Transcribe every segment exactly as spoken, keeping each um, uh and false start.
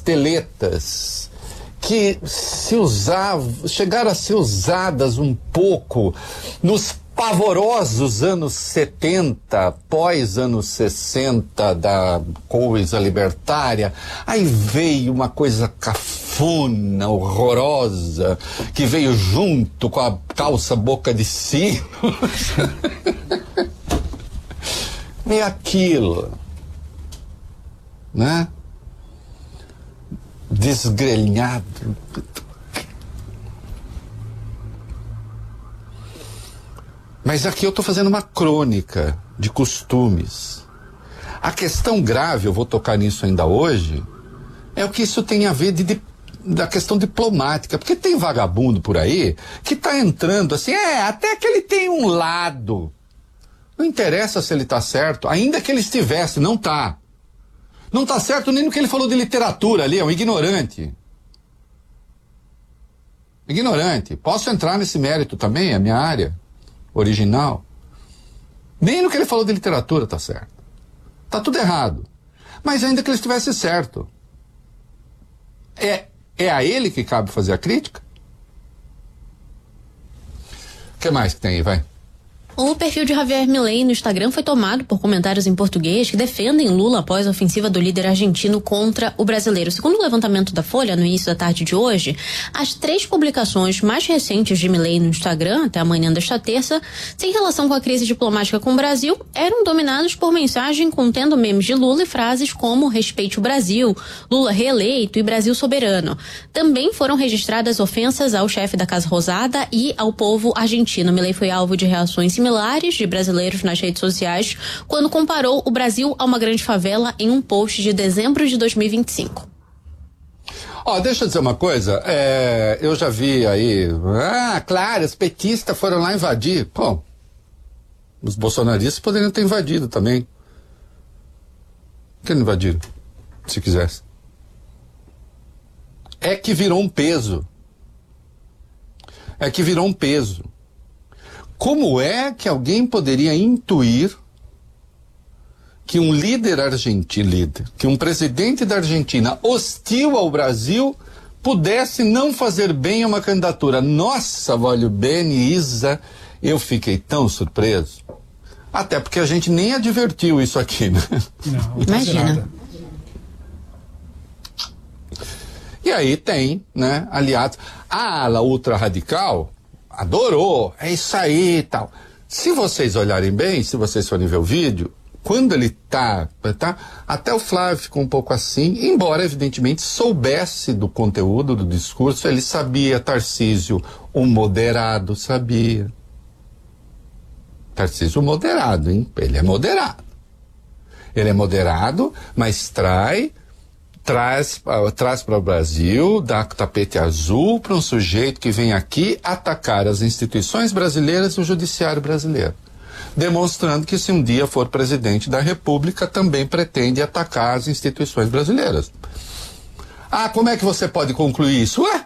pasteletas que se usavam, chegaram a ser usadas um pouco nos pavorosos anos setenta, pós anos sessenta da coisa libertária. Aí veio uma coisa cafona, horrorosa, que veio junto com a calça boca de sino. Veio aquilo, né? Desgrenhado. Mas aqui eu estou fazendo uma crônica de costumes. A questão grave, eu vou tocar nisso ainda hoje, é o que isso tem a ver de, de, da questão diplomática. Porque tem vagabundo por aí que está entrando assim, é, até que ele tem um lado. Não interessa se ele está certo, ainda que ele estivesse, não está. Não está certo nem no que ele falou de literatura ali, é um ignorante. Ignorante. Posso entrar nesse mérito também, é a minha área original. Nem no que ele falou de literatura está certo. Está tudo errado. Mas ainda que ele estivesse certo, é, é a ele que cabe fazer a crítica? O que mais que tem aí, vai? O perfil de Javier Milei no Instagram foi tomado por comentários em português que defendem Lula após a ofensiva do líder argentino contra o brasileiro. Segundo o levantamento da Folha, no início da tarde de hoje, as três publicações mais recentes de Milei no Instagram, até amanhã desta terça, sem relação com a crise diplomática com o Brasil, eram dominados por mensagem contendo memes de Lula e frases como respeite o Brasil, Lula reeleito e Brasil soberano. Também foram registradas ofensas ao chefe da Casa Rosada e ao povo argentino. Milei foi alvo de reações similares de brasileiros nas redes sociais quando comparou o Brasil a uma grande favela em um post de dezembro de dois mil e vinte e cinco. Ó, oh, deixa eu dizer uma coisa, é, eu já vi aí, ah, claro, os petistas foram lá invadir. Pô, os bolsonaristas poderiam ter invadido também. Por que não invadiram? Se quisesse. É que virou um peso. É que virou um peso. Como é que alguém poderia intuir que um líder argentino, líder, que um presidente da Argentina hostil ao Brasil pudesse não fazer bem a uma candidatura? Nossa, voglio bene, Isa, eu fiquei tão surpreso. Até porque a gente nem advertiu isso aqui, né? Não, imagina. E aí tem, né, aliados. A ala ultra-radical adorou, é isso aí e tal. Se vocês olharem bem, se vocês forem ver o vídeo, quando ele tá, tá, até o Flávio ficou um pouco assim, embora evidentemente soubesse do conteúdo do discurso, ele sabia, Tarcísio, o moderado, sabia. Tarcísio moderado, hein? Ele é moderado. Ele é moderado, mas trai... traz, uh, traz para o Brasil, dá tapete azul para um sujeito que vem aqui atacar as instituições brasileiras e o judiciário brasileiro, demonstrando que se um dia for presidente da República também pretende atacar as instituições brasileiras. Ah, como é que você pode concluir isso? Ué?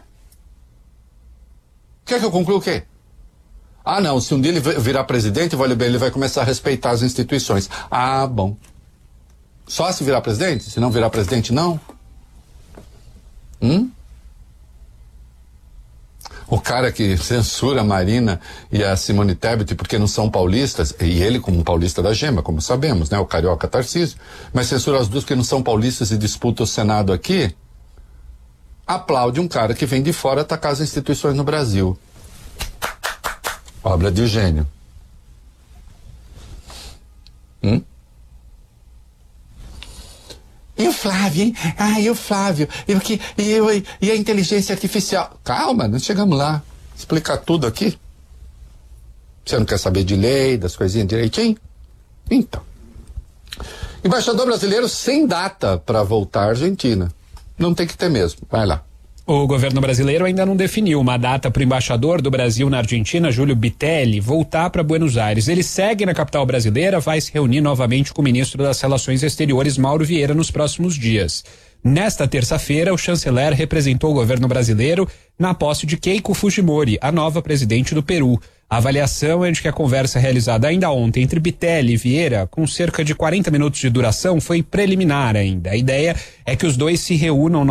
Quer que eu conclua o quê? Ah, não, se um dia ele virar presidente, vale bem, ele vai começar a respeitar as instituições. Ah, bom. Só se virar presidente? Se não virar presidente, não? Hum? O cara que censura a Marina e a Simone Tebet porque não são paulistas, e ele como um paulista da gema, como sabemos, né? O carioca Tarcísio, mas censura as duas porque não são paulistas e disputa o Senado aqui, aplaude um cara que vem de fora atacar as instituições no Brasil. Obra de gênio. Hum? E o Flávio, hein? Ah, e o Flávio, e, o que, e, eu, e a inteligência artificial. Calma, nós chegamos lá. Explicar tudo aqui. Você não quer saber de lei, das coisinhas direitinho? Então. Embaixador brasileiro sem data para voltar à Argentina. Não tem que ter mesmo. Vai lá. O governo brasileiro ainda não definiu uma data para o embaixador do Brasil na Argentina, Júlio Bitelli, voltar para Buenos Aires. Ele segue na capital brasileira, vai se reunir novamente com o ministro das Relações Exteriores, Mauro Vieira, nos próximos dias. Nesta terça-feira, o chanceler representou o governo brasileiro na posse de Keiko Fujimori, a nova presidente do Peru. A avaliação é de que a conversa realizada ainda ontem entre Bitelli e Vieira, com cerca de quarenta minutos de duração, foi preliminar ainda. A ideia é que os dois se reúnam